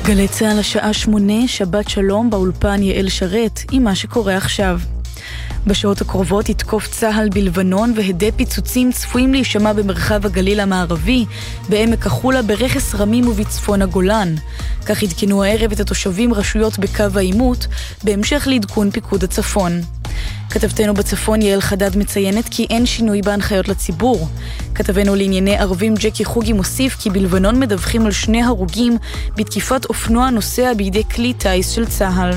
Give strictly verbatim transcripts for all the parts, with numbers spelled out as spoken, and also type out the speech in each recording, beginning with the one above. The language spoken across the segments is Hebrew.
גלי צהל השעה שמונה, שבת שלום, באולפן יעל שרת עם מה שקורה עכשיו. בשעות הקרובות יתקוף צהל בלבנון והדי פיצוצים צפויים להישמע במרחב הגליל המערבי, בעמק החולה, ברכס רמים ובצפון הגולן. כך עדכנו הערב את התושבים רשויות בקו העימות, בהמשך לעדכון פיקוד הצפון. כתבתנו בצפון יעל חדד מציינת כי אין שינוי בהנחיות לציבור. כתבנו לענייני ערבים ג'קי חוגי מוסיף כי בלבנון מדווחים על שני הרוגים בתקיפת אופנוע נוסע בידי כלי טייס של צהל.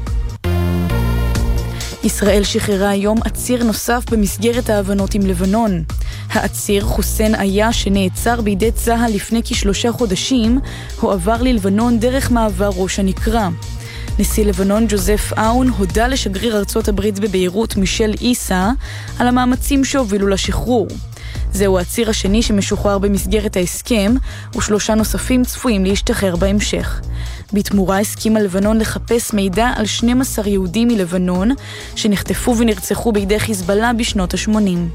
ישראל שחררה היום עציר נוסף במסגרת ההבנות עם לבנון. העציר חוסיין היה שנעצר בידי צהל לפני כשלושה חודשים, הועבר ללבנון דרך מעבר ראש הנקרה. נשיא לבנון ג'וזף אאון הודה לשגריר ארצות הברית בביירות מישל איסה על המאמצים שהובילו לשחרור. זהו העציר השני שמשוחרר במסגרת ההסכם, ושלושה נוספים צפויים להשתחרר בהמשך. בתמורה הסכימה לבנון לחפש מידע על שנים עשר יהודים מלבנון שנחטפו ונרצחו בידי חיזבאללה בשנות ה-שמונים.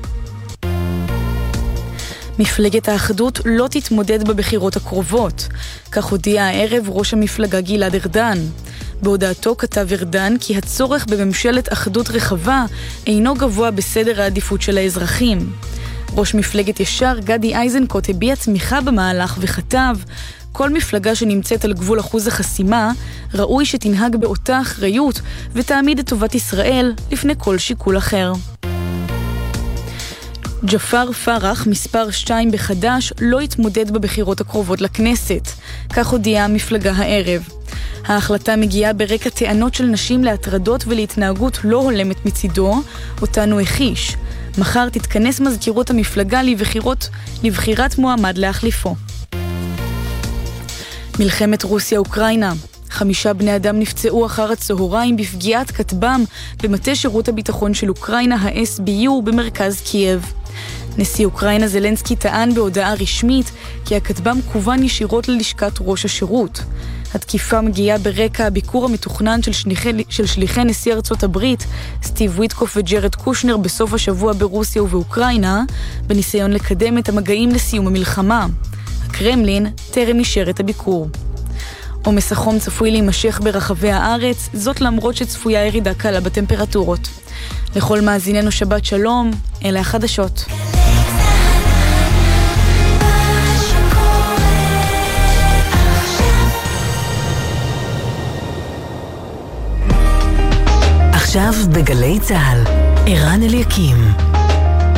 מפלגת האחדות לא תתמודד בבחירות הקרובות, כך הודיע הערב ראש המפלגה גלעד ארדן. בהודעתו כתב ארדן כי הצורך בממשלת אחדות רחבה אינו גבוה בסדר העדיפות של האזרחים. ראש מפלגת ישר גדי איזנקוט הביע תמיכה במהלך וכתב, כל מפלגה שנמצאת על גבול אחוז החסימה ראוי שתנהג באותה אחריות ותעמיד את טובת ישראל לפני כל שיקול אחר. ג'פר פרח, מספר שתיים בחד"ש, לא יתמודד בבחירות הקרובות לכנסת. כך הודיעה המפלגה הערב. ההחלטה מגיעה ברקע טענות של נשים להטרדות ולהתנהגות לא הולמת מצידו, אותנו הכיש. מחר תתכנס מזכירות המפלגה לבחירות, לבחירת מועמד להחליפו. מלחמת רוסיה-אוקראינה. חמישה בני אדם נפצעו אחר הצהריים בפגיעת כטב"ם במטה שירות הביטחון של אוקראינה, ה-אס בי יו, במרכז קייב. נשיא אוקראינה זלנסקי טען בהודעה רשמית כי הכטב"ם כוון ישירות ללשכת ראש השירות. התקיפה מגיעה ברקע הביקור המתוכנן של שליחי, של שליחי נשיא ארצות הברית, סטיב ויטקוף וג'רד קושנר, בסוף השבוע ברוסיה ובאוקראינה, בניסיון לקדם את המגעים לסיום המלחמה. הקרמלין טרם אישר את הביקור. עומס החום צפוי להימשך ברחבי הארץ, זאת למרות שצפויה ירידה קלה בטמפרטורות. לכל מאזיננו שבת שלום, אלה החדשות. עכשיו בגלי צהל, ערן אליקים.